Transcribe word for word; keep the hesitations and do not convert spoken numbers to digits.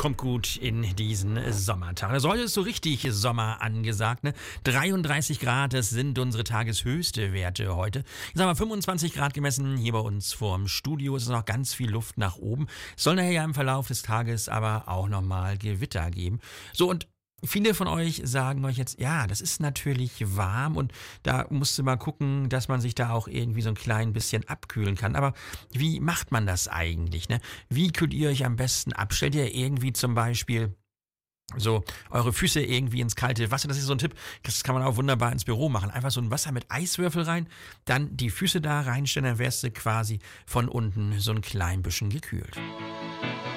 kommt gut in diesen Sommertag. Also heute ist so richtig Sommer angesagt, ne? dreiunddreißig Grad, das sind unsere tageshöchste Werte heute. Jetzt haben wir fünfundzwanzig Grad gemessen hier bei uns vorm Studio. Es ist noch ganz viel Luft nach oben. Es soll nachher ja im Verlauf des Tages aber auch nochmal Gewitter geben. So, und viele von euch sagen euch jetzt, ja, das ist natürlich warm und da musst du mal gucken, dass man sich da auch irgendwie so ein klein bisschen abkühlen kann. Aber wie macht man das eigentlich, ne? Wie kühlt ihr euch am besten ab? Stellt ihr irgendwie zum Beispiel so eure Füße irgendwie ins kalte Wasser? Das ist so ein Tipp, das kann man auch wunderbar ins Büro machen. Einfach so ein Wasser mit Eiswürfel rein, dann die Füße da reinstellen, dann wärst du quasi von unten so ein klein bisschen gekühlt.